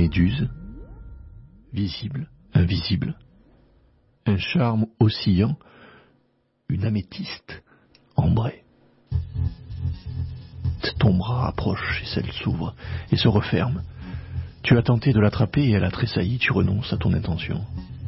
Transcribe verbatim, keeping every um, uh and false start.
méduse, visible, invisible, un charme oscillant, une améthyste ambrée. Ton bras approche et celle s'ouvre et se referme. Tu as tenté de l'attraper et elle a tressailli, tu renonces à ton intention.